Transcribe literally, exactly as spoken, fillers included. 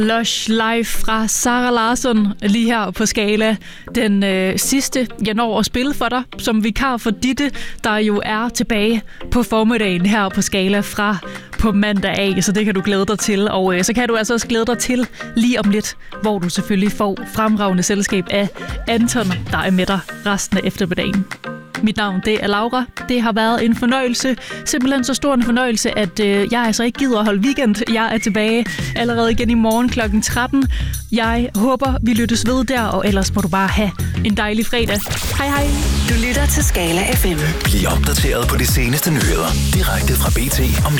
Lush live fra Sara Larsson lige her på Skala. Den øh, sidste, jeg når at spille for dig, som vikar for Ditte, der jo er tilbage på formiddagen her på Skala fra på mandag af, så det kan du glæde dig til. Og øh, så kan du altså også glæde dig til lige om lidt, hvor du selvfølgelig får fremragende selskab af Anton, der er med dig resten af eftermiddagen. Mit navn, det er Laura. Det har været en fornøjelse. Simpelthen så stor en fornøjelse, at øh, jeg altså ikke gider at holde weekend. Jeg er tilbage allerede igen i morgen klokken tretten. Jeg håber, vi lyttes ved der, og ellers må du bare have en dejlig fredag. Hej hej. Du lytter til Skala F M. Bliv opdateret på de seneste nyheder direkte fra B T om